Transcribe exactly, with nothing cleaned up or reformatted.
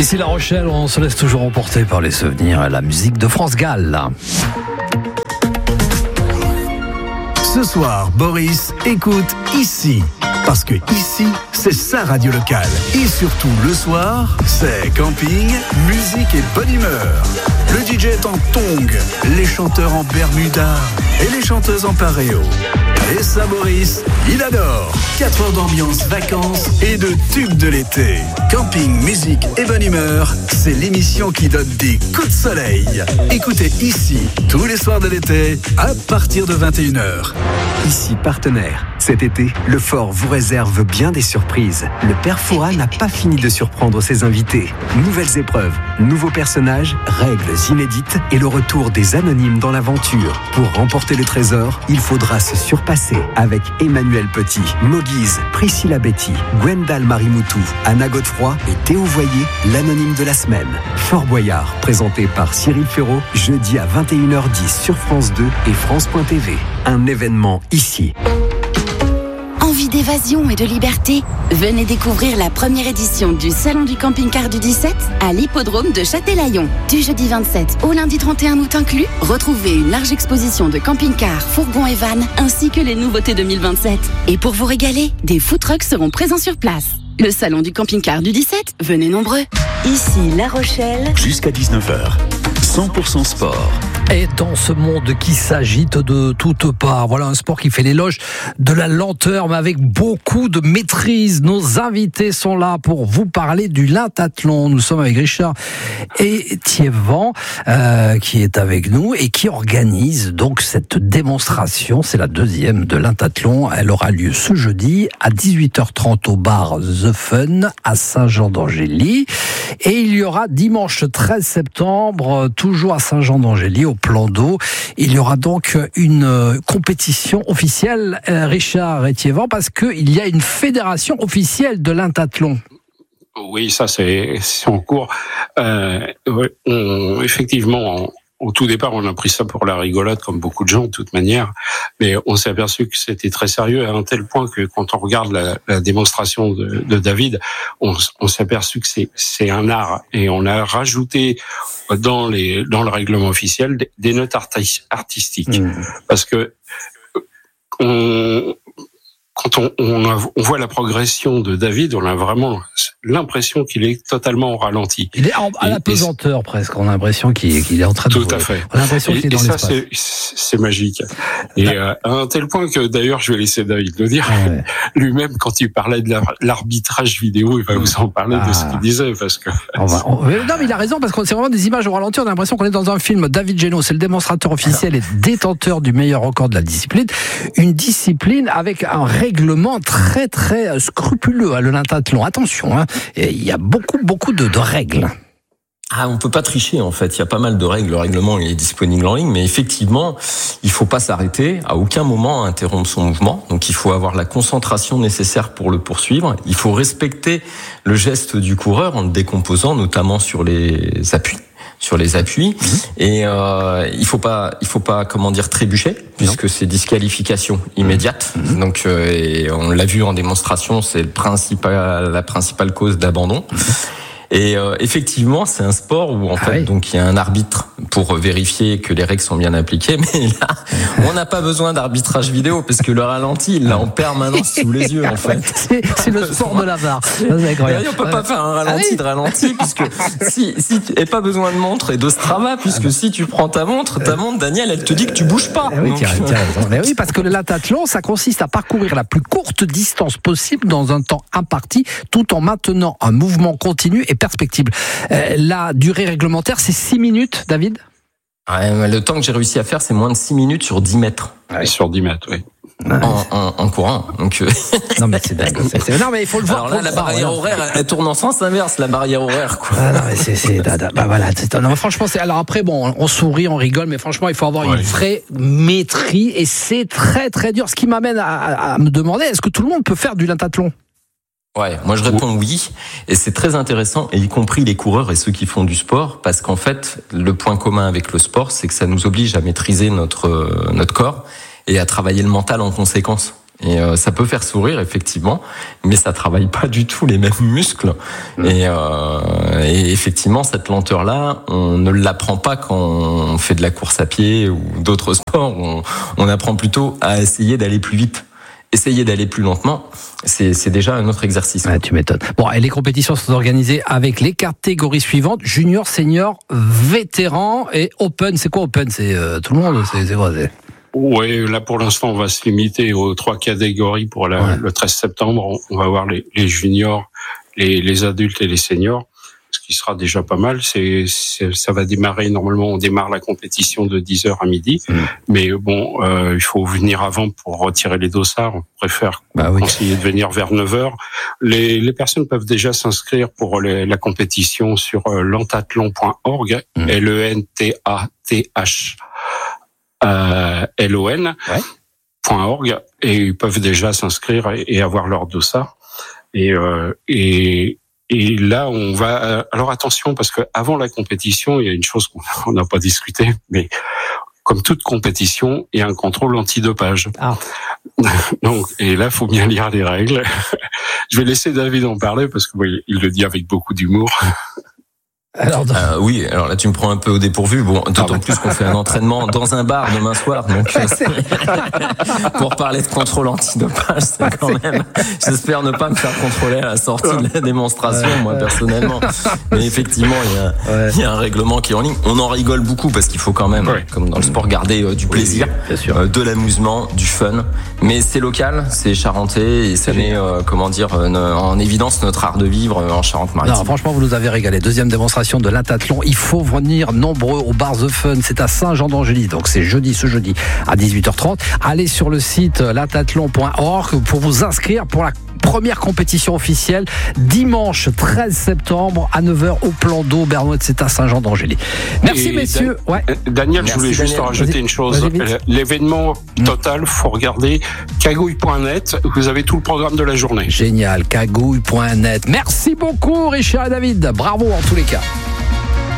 Ici La Rochelle, on se laisse toujours emporter par les souvenirs et la musique de France Gall. Ce soir, Boris écoute ici. Parce que ici, c'est sa radio locale. Et surtout, le soir, c'est camping, musique et bonne humeur. Le D J est en tongs, les chanteurs en bermuda et les chanteuses en paréo. Et ça, Boris, il adore. quatre heures d'ambiance, vacances et de tubes de l'été. Camping, musique et bonne humeur, c'est l'émission qui donne des coups de soleil. Écoutez ici, tous les soirs de l'été, à partir de vingt et une heures. Ici, partenaire. Cet été, le Fort vous réserve bien des surprises. Le Père Fouras n'a pas fini de surprendre ses invités. Nouvelles épreuves, nouveaux personnages, règles inédites et le retour des anonymes dans l'aventure. Pour remporter le trésor, il faudra se surpasser avec Emmanuel Petit, Moguise, Priscilla Betty, Gwendal Marimoutou, Anna Godefroy et Théo Voyer, l'anonyme de la semaine. Fort Boyard, présenté par Cyril Ferraud, jeudi à vingt et une heures dix sur France deux et France point T V. Un événement ici. Envie d'évasion et de liberté? Venez découvrir la première édition du Salon du camping-car du dix-sept à l'hippodrome de Châtelaillon. Du jeudi vingt-sept au lundi trente et un août inclus, retrouvez une large exposition de camping-cars, fourgons et vannes, ainsi que les nouveautés deux mille vingt-sept. Et pour vous régaler, des food trucks seront présents sur place. Le Salon du camping-car du dix-sept, venez nombreux. Ici La Rochelle. Jusqu'à dix-neuf heures, cent pour cent sport. Et dans ce monde qui s'agite de toutes parts, voilà un sport qui fait l'éloge de la lenteur, mais avec beaucoup de maîtrise. Nos invités sont là pour vous parler du Lintathlon. Nous sommes avec Richard et Thiévan, euh, qui est avec nous et qui organise donc cette démonstration. C'est la deuxième de Lintathlon. Elle aura lieu ce jeudi à dix-huit heures trente au bar The Fun à Saint-Jean-d'Angély. Et il y aura dimanche treize septembre, toujours à Saint-Jean-d'Angély, au Plan d'Eau. Il y aura donc une compétition officielle, Richard et Thiévan, parce qu'il y a une fédération officielle de Lintathlon. Oui, ça c'est, c'est en cours. Euh, on, effectivement, on, au tout départ, on a pris ça pour la rigolade, comme beaucoup de gens, de toute manière. Mais on s'est aperçu que c'était très sérieux, à un tel point que quand on regarde la, la démonstration de, de David, on, on s'est aperçu que c'est, c'est un art. Et on a rajouté dans les, dans le règlement officiel des, des notes arti- artistiques. Mmh. Parce que, on, quand on, on, a, on voit la progression de David, on a vraiment l'impression qu'il est totalement au ralenti. Il est en, à la pesanteur et, presque. On a l'impression qu'il, qu'il est en train de... Tout à fait. On a l'impression qu'il est dans et ça, l'espace. C'est, c'est magique. Et euh, à un tel point que, d'ailleurs, je vais laisser David le dire, ah ouais. Lui-même, quand il parlait de l'arbitrage vidéo, il va vous en parler ah. de ce qu'il disait, parce que... On va, on... Non, mais il a raison, parce que c'est vraiment des images au ralenti. On a l'impression qu'on est dans un film. David Génaud, c'est le démonstrateur officiel et détenteur du meilleur record de la discipline. Une discipline avec un règlement très, très scrupuleux, hein, le Lintathlon. Attention, hein. Il y a beaucoup, beaucoup de, de règles. Ah, on peut pas tricher, en fait. Il y a pas mal de règles. Le règlement, il est disponible en ligne, mais effectivement, il faut pas s'arrêter, à aucun moment interrompre son mouvement. Donc, il faut avoir la concentration nécessaire pour le poursuivre. Il faut respecter le geste du coureur en le décomposant, notamment sur les appuis. sur les appuis mmh. et euh, il faut pas il faut pas comment dire trébucher puisque non. c'est disqualification immédiate mmh. donc euh, et on l'a vu en démonstration, c'est le principal la principale cause d'abandon. Mmh. Et euh, effectivement, c'est un sport où en ah fait, oui. donc il y a un arbitre pour vérifier que les règles sont bien appliquées. Mais là, on n'a pas besoin d'arbitrage vidéo parce que le ralenti, il l'a en permanence sous les yeux en fait. C'est, c'est le sport de la V A R. C'est incroyable. On peut pas faire un ralenti ah oui. de ralenti puisque si si et pas besoin de montre et de Strava puisque si tu prends ta montre, ta montre, Daniel, elle te dit que tu bouges pas. Oui, donc... tiens, tiens, mais oui, parce que le Lintathlon, ça consiste à parcourir la plus courte distance possible dans un temps imparti, tout en maintenant un mouvement continu et perspectible. Euh, la durée réglementaire, c'est six minutes, David ? Ouais, le temps que j'ai réussi à faire, c'est moins de six minutes sur dix mètres. Ouais, sur dix mètres, oui. En, en, en courant. Donc, euh... Non, mais c'est dingue. C'est, c'est... Non, mais il faut le voir. Alors là, la barrière voir, horaire, elle tourne en sens inverse, la barrière horaire, quoi. Ah, non, mais c'est, c'est, bah, voilà. C'est, non, franchement, c'est, alors après, bon, on sourit, on rigole, mais franchement, il faut avoir ouais. une vraie maîtrise et c'est très, très dur. Ce qui m'amène à, à, à me demander, est-ce que tout le monde peut faire du Lintathlon ? Ouais, moi je réponds oui, et c'est très intéressant, et y compris les coureurs et ceux qui font du sport, parce qu'en fait, le point commun avec le sport, c'est que ça nous oblige à maîtriser notre notre corps et à travailler le mental en conséquence. Et euh, ça peut faire sourire effectivement, mais ça travaille pas du tout les mêmes muscles. Mmh. Et, euh, et effectivement, cette lenteur-là, on ne l'apprend pas quand on fait de la course à pied ou d'autres sports. On, on apprend plutôt à essayer d'aller plus vite. Essayer d'aller plus lentement, c'est, c'est déjà un autre exercice. Ouais, tu m'étonnes. Bon, et les compétitions sont organisées avec les catégories suivantes: junior, senior, vétéran et open. C'est quoi open? C'est euh, tout le monde? C'est, c'est quoi c'est... Oui, là pour l'instant, on va se limiter aux trois catégories pour la, ouais. le treize septembre. On va voir les, les juniors, les, les adultes et les seniors, ce qui sera déjà pas mal. C'est, c'est, ça va démarrer, normalement, on démarre la compétition de dix heures à midi. Mmh. Mais bon, euh, il faut venir avant pour retirer les dossards. On préfère bah oui. conseiller de venir vers neuf heures. Les, les personnes peuvent déjà s'inscrire pour les, la compétition sur euh, lentathlon point org, mmh. L E N T A T H Euh, L O N ouais. .org, et ils peuvent déjà s'inscrire et, et avoir leur dossard. Et, euh, et, et là, on va... Alors attention, parce que avant la compétition, il y a une chose qu'on n'a pas discuté, mais comme toute compétition, il y a un contrôle antidopage. Ah. Donc, et là, il faut bien lire les règles. Je vais laisser David en parler, parce qu'il oui, le dit avec beaucoup d'humour. Alors, euh, oui, alors là tu me prends un peu au dépourvu. Bon, d'autant plus qu'on fait un entraînement dans un bar demain soir, donc pour parler de contrôle antidopage, c'est quand même. J'espère ne pas me faire contrôler à la sortie de la démonstration, moi personnellement. Mais effectivement, il y a, ouais. il y a un règlement qui est en ligne. On en rigole beaucoup parce qu'il faut quand même, ouais. comme dans le sport, garder euh, du plaisir, oui, euh, de l'amusement, du fun. Mais c'est local, c'est charentais et ça met, euh, comment dire, euh, en évidence notre art de vivre en Charente-Maritime. Non, franchement, vous nous avez régalé. Deuxième démonstration de l'intathlon. Il faut venir nombreux au bar The Fun. C'est à Saint-Jean-d'Angély. Donc c'est jeudi, ce jeudi à dix-huit heures trente. Allez sur le site lentathlon point org pour vous inscrire pour la première compétition officielle dimanche treize septembre à neuf heures au plan d'eau Bernouët. C'est à Saint-Jean-d'Angély. Merci, et messieurs. Dan- ouais. Daniel, Merci, je voulais Daniel. juste rajouter Vas-y. une chose. L'événement total, il faut regarder cagouille point net. Vous avez tout le programme de la journée. Génial. cagouille point net. Merci beaucoup, Richard et David. Bravo en tous les cas.